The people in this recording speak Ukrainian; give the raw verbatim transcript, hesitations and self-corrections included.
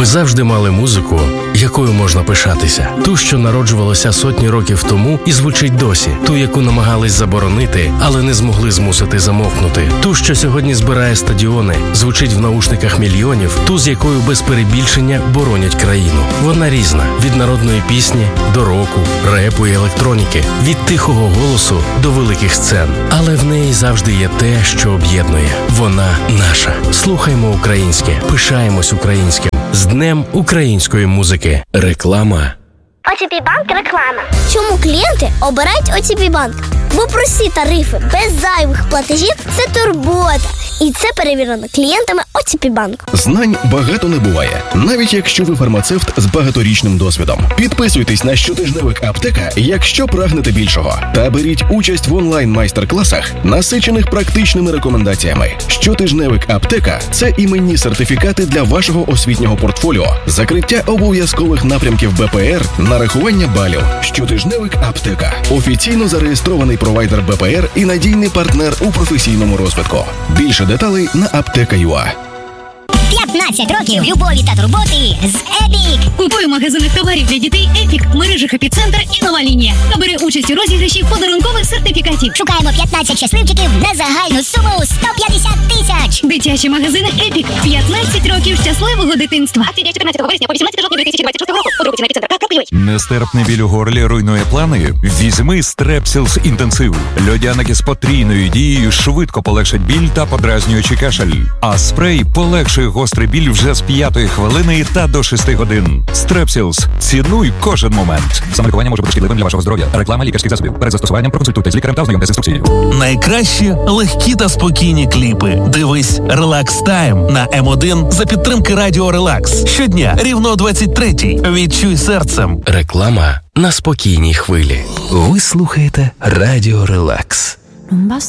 Ви завжди мали музику, якою можна пишатися. Ту, що народжувалася сотні років тому і звучить досі. Ту, яку намагались заборонити, але не змогли змусити замовкнути. Ту, що сьогодні збирає стадіони, звучить в наушниках мільйонів. Ту, з якою без перебільшення боронять країну. Вона різна. Від народної пісні до року, репу і електроніки. Від тихого голосу до великих сцен. Але в неї завжди є те, що об'єднує. Вона наша. Слухаймо українське. Пишаємось українським. З Днем української музики. Реклама. о те пі Банк реклама. Чому клієнти обирають о те пі Банк? Бо прості тарифи без зайвих платежів – це турбота. І це перевірено клієнтами о те пі Банк. Знань багато не буває, навіть якщо ви фармацевт з багаторічним досвідом. Підписуйтесь на щотижневик Аптека, якщо прагнете більшого. Та беріть участь в онлайн-майстер-класах, насичених практичними рекомендаціями. Щотижневик Аптека – це іменні сертифікати для вашого освітнього портфоліо, закриття обов'язкових напрямків Бе Пе Ер, нарахування балів. Щотижневик Аптека – офіційно зареєстрований провайдер Бе Пе Ер і надійний партнер у професійному розвитку. Більше деталей на аптека крапка ю а. п'ятнадцять років любові та турботи з Епік. Купуй в магазинах товарів для дітей Епік, мережах Епіцентр і Нова лінія. Та бери участь у розіграші подарункових сертифікатів. Шукаємо п'ятнадцять щасливчиків на загальну суму сто п'ятдесят тисяч. Дитячі магазини Епік. п'ятнадцять років щасливого дитинства. Акція чотирнадцятого вересня по вісімнадцяте жовтня дві тисячі двадцять шостого року. Подробиці на епіцентр крапка ю а. Нестерпний біль у горлі руйнує плани? Візьми Стрепсілс інтенсив. Льодяники з потрійною дією швидко полегшать біль та подразнюючий кашель. А спрей полегшує гострий біль вже з п'ятої хвилини та до шести годин. Стрепсілс. Цінуй кожен момент. Самолікування може бути шкідливим для вашого здоров'я. Реклама лікарських засобів. Перед застосуванням проконсультуйтесь з лікарем та ознайомтесь з інструкцією. Найкращі, легкі та спокійні кліпи. Дивись Relax Time на Ем один за підтримки Радіо Релакс. Щодня рівно о двадцять третій. Відчуй серцем. Реклама на спокійній хвилі. Ви слухаєте Радіо Релакс.